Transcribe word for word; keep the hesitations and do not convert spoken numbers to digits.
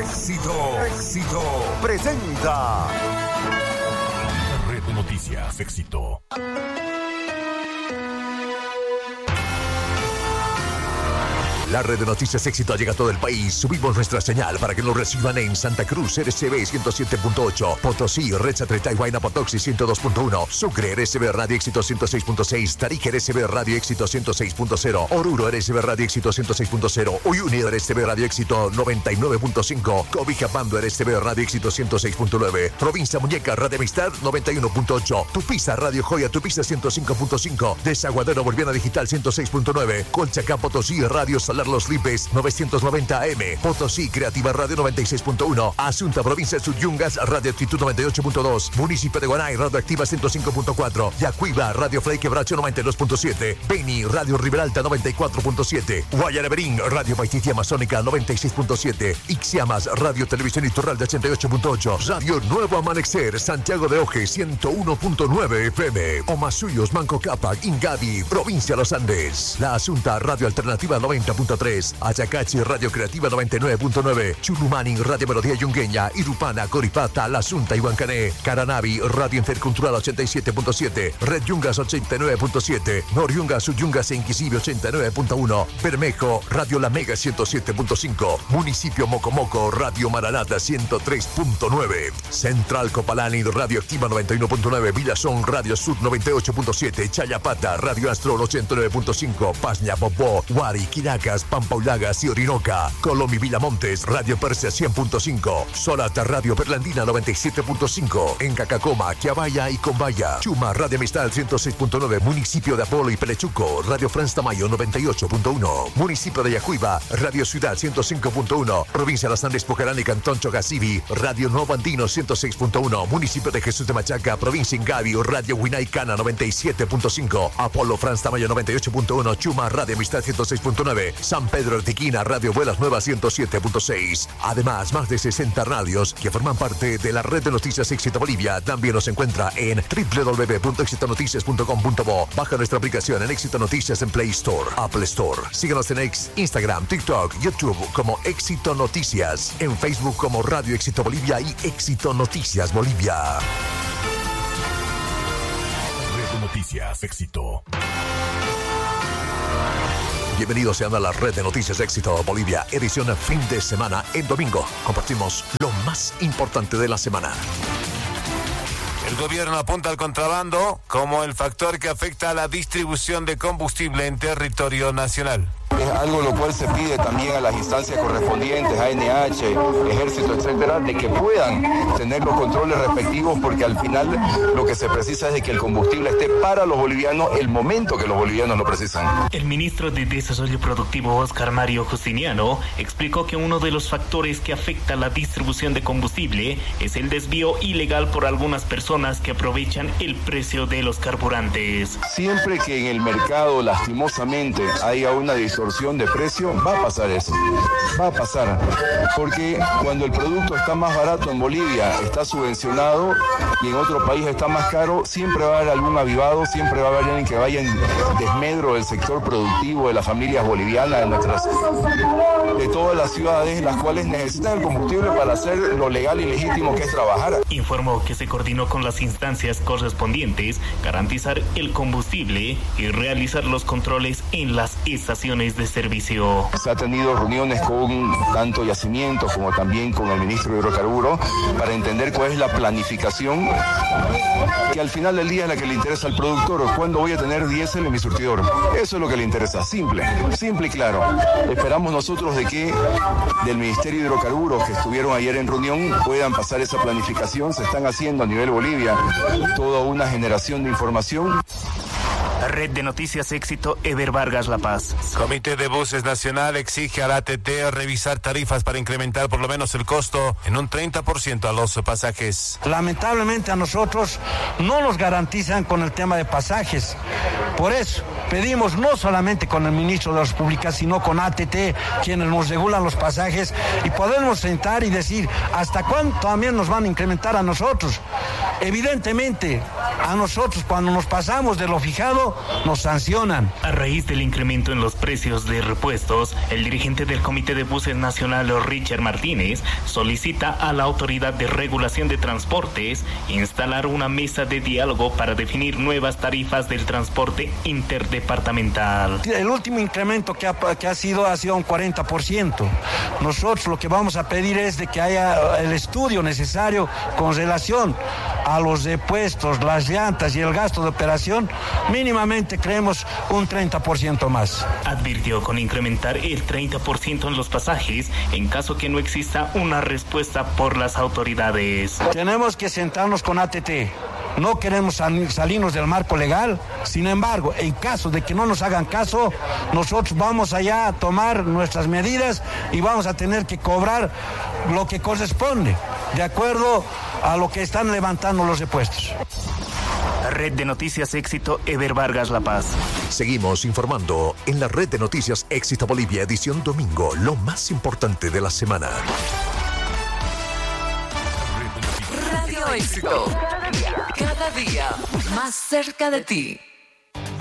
Éxito, éxito, presenta Red de Noticias Éxito. La red de noticias Éxito llega a todo el país. Subimos nuestra señal para que nos reciban en Santa Cruz, R C B ciento siete punto ocho, Potosí, Red Satélite y Huayna Potoxi ciento dos punto uno, Sucre, R C B Radio Éxito ciento seis punto seis, Tarija, R C B Radio Éxito ciento seis punto cero, Oruro, R C B Radio Éxito ciento seis punto cero, Uyuni, R C B Radio Éxito noventa y nueve punto cinco, Cobijapando, R C B Radio Éxito ciento seis punto nueve, Provincia Muñeca, Radio Amistad noventa y uno punto ocho, Tupiza, Radio Joya, Tupiza ciento cinco punto cinco, Desaguadero Boliviana Digital ciento seis punto nueve, Colchacán, Potosí, Radio Salar Los Lipes novecientos noventa A M, Potosí Creativa Radio noventa y seis punto uno, Asunta Provincia de Sudyungas Radio Actitud noventa y ocho punto dos, Municipio de Guanay Radio Activa ciento cinco punto cuatro, Yacuiba Radio Frei Quebracho noventa y dos punto siete, Beni Radio Riberalta noventa y cuatro punto siete, Guayaneberín Radio Paititia Amazónica noventa y seis punto siete, Ixiamas Radio Televisión Iturralde ochenta y ocho punto ocho, Radio Nuevo Amanecer Santiago de Oje ciento uno punto nueve F M, Omasuyos Manco Cápac Ingavi Provincia Los Andes, La Asunta Radio Alternativa noventa punto tres, Ayacachi Radio Creativa noventa y nueve punto nueve, Chulumanin Radio Melodía Yungueña, Irupana, Coripata, La Asunta y Huancané, Caranavi Radio Intercultural ochenta y siete punto siete, Red Yungas ochenta y nueve punto siete, Noriungas Suyungas e Inquisible ochenta y nueve punto uno, Bermejo Radio La Mega ciento siete punto cinco, Municipio Mocomoco Radio Maranata ciento tres punto nueve, Central Copalani Radio Activa noventa y uno punto nueve, Villazón Radio Sur noventa y ocho punto siete, Chayapata Radio Astro ochenta y nueve punto cinco, Pasña Popó, Huari, Quiracas, Pampaulagas y Orinoca, Colomi Villamontes Radio Persia cien punto cinco, Solata Radio Perlandina noventa y siete punto cinco, en Cacacoma, Quiabaya y Combaya, Chuma Radio Amistad ciento seis punto nueve, Municipio de Apolo y Pelechuco Radio Franz Tamayo noventa y ocho punto uno, Municipio de Yacuiba Radio Ciudad ciento cinco punto uno, Provincia de Las Andes Pocarán y Cantón Chogasibi Radio Nuevo Andino ciento seis punto uno, Municipio de Jesús de Machaca Provincia Ingavi Radio Huinaicana noventa y siete punto cinco, Apolo Franz Tamayo noventa y ocho punto uno, Chuma Radio Amistad ciento seis punto nueve, San Pedro de Tequina Radio Buenas Nuevas ciento siete punto seis. Además, más de sesenta radios que forman parte de la red de noticias Éxito Bolivia. También nos encuentra en doble u doble u doble u punto éxito noticias punto com punto bo. Baja nuestra aplicación en Éxito Noticias en Play Store, Apple Store. Síguenos en X, Instagram, TikTok, YouTube como Éxito Noticias. En Facebook como Radio Éxito Bolivia y Éxito Noticias Bolivia. Red de Noticias Éxito. Bienvenidos sean a la red de noticias Éxito Bolivia, edición fin de semana. En domingo compartimos lo más importante de la semana. El gobierno apunta al contrabando como el factor que afecta a la distribución de combustible en territorio nacional. Es algo lo cual se pide también a las instancias correspondientes, A N H, Ejército, etcétera, de que puedan tener los controles respectivos, porque al final lo que se precisa es de que el combustible esté para los bolivianos el momento que los bolivianos lo precisan. El ministro de Desarrollo Productivo, Oscar Mario Justiniano, explicó que uno de los factores que afecta la distribución de combustible es el desvío ilegal por algunas personas que aprovechan el precio de los carburantes. Siempre que en el mercado, lastimosamente, haya una distorsión de precio, va a pasar eso, va a pasar, porque cuando el producto está más barato en Bolivia, está subvencionado, y en otro país está más caro, siempre va a haber algún avivado, siempre va a haber alguien que vaya en desmedro del sector productivo, de las familias bolivianas, de nuestras, de todas las ciudades, las cuales necesitan el combustible para hacer lo legal y legítimo que es trabajar. Informó que se coordinó con las instancias correspondientes, garantizar el combustible y realizar los controles en las estaciones de servicio. Se ha tenido reuniones con tanto Yacimientos como también con el ministro de Hidrocarburos para entender cuál es la planificación que al final del día es la que le interesa al productor. ¿Cuándo voy a tener diésel en mi surtidor? Eso es lo que le interesa, simple, simple y claro. Esperamos nosotros de que del Ministerio de Hidrocarburos, que estuvieron ayer en reunión, puedan pasar esa planificación. Se están haciendo a nivel Bolivia toda una generación de información. Red de Noticias Éxito, Ever Vargas, La Paz. Comité de Buses Nacional exige a la A T T revisar tarifas para incrementar por lo menos el costo en un treinta por ciento a los pasajes. Lamentablemente a nosotros no nos garantizan con el tema de pasajes. Por eso pedimos no solamente con el ministro de las Públicas, sino con A T T, quienes nos regulan los pasajes, y podemos sentar y decir hasta cuándo también nos van a incrementar a nosotros. Evidentemente, a nosotros cuando nos pasamos de lo fijado, nos sancionan. A raíz del incremento en los precios de repuestos, el dirigente del Comité de Buses Nacional, Richard Martínez, solicita a la Autoridad de Regulación de Transportes instalar una mesa de diálogo para definir nuevas tarifas del transporte interdepartamental. El último incremento que ha, que ha sido ha sido un cuarenta por ciento. Nosotros lo que vamos a pedir es de que haya el estudio necesario con relación a los repuestos, las llantas y el gasto de operación, mínimamente creemos un treinta por ciento más. Advirtió con incrementar el treinta por ciento en los pasajes en caso que no exista una respuesta por las autoridades. Tenemos que sentarnos con A T T. No queremos salirnos del marco legal. Sin embargo, en caso de que no nos hagan caso, nosotros vamos allá a tomar nuestras medidas y vamos a tener que cobrar lo que corresponde, de acuerdo a lo que están levantando los repuestos. Red de Noticias Éxito, Ever Vargas, La Paz. Seguimos informando en la Red de Noticias Éxito Bolivia, edición domingo, lo más importante de la semana. Radio Éxito, cada día, cada día más cerca de ti.